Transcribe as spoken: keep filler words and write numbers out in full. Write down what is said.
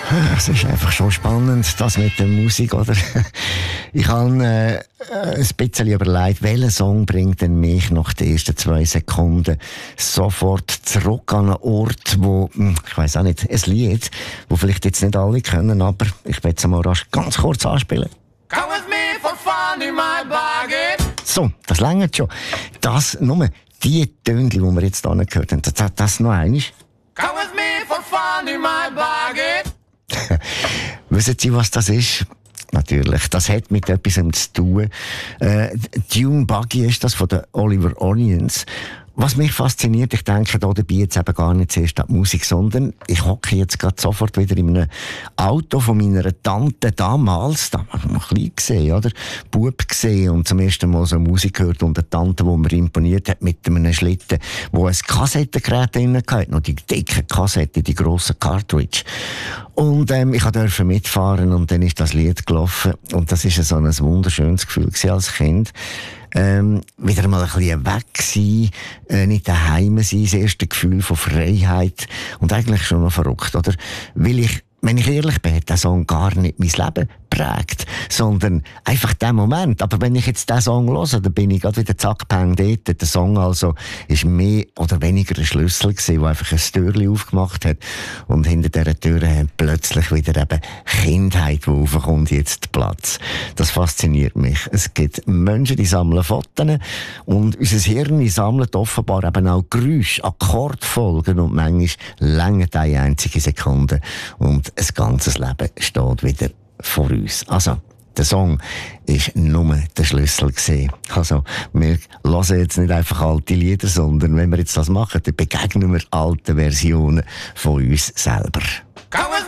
Es ist einfach schon spannend, das mit der Musik, oder? Ich habe äh, ein bisschen überlegt, welcher Song bringt denn mich nach den ersten zwei Sekunden sofort zurück an einen Ort, wo, ich weiss auch nicht, ein Lied, wo vielleicht jetzt nicht alle können, aber ich will es mal rasch ganz kurz anspielen. Come with me for fun in my bargain. So, das reicht schon. Das, nur die Töne, die wir jetzt hier gehört haben, das, das noch einmal. Come with me for fun in my bargain. Wissen Sie, was das ist? Natürlich, das hat mit etwas zu tun. Äh, Dune Buggy ist das von den Oliver Onions. Was mich fasziniert, ich denke da dabei jetzt eben gar nicht zuerst an die Musik, sondern ich hocke jetzt gerade sofort wieder in einem Auto von meiner Tante damals, da war ich noch klein gesehen, oder? Bub gesehen und zum ersten Mal so Musik gehört und eine Tante, die mir imponiert hat mit einem Schlitten, wo ein Kassettengerät drin hatte, noch die dicke Kassette, die grosse Cartridge. Und ähm, ich durfte mitfahren und dann ist das Lied gelaufen und das ist so ein wunderschönes Gefühl als Kind. Ähm, wieder mal ein bisschen weg sein, äh, nicht daheim sein, das erste Gefühl von Freiheit und eigentlich schon noch verrückt, oder? Weil ich, wenn ich ehrlich bin, hat der Song gar nicht mein Leben geprägt, sondern einfach der Moment. Aber wenn ich jetzt diesen Song höre, dann bin ich gerade wieder zack, peng dort. Der Song also ist mehr oder weniger ein Schlüssel gewesen, der einfach ein Türchen aufgemacht hat. Und hinter dieser Tür hat plötzlich wieder eben Kindheit, die aufkommt, jetzt Platz. Das fasziniert mich. Es gibt Menschen, die sammeln Fotos und unser Hirn sammelt offenbar eben auch Geräusche, Akkordfolgen und manchmal länger eine einzige Sekunde und ein ganzes Leben steht wieder vor uns. Also, der Song ist nur der Schlüssel gewesen. Also, wir hören jetzt nicht einfach alte Lieder, sondern wenn wir jetzt das machen, dann begegnen wir alten Versionen von uns selber.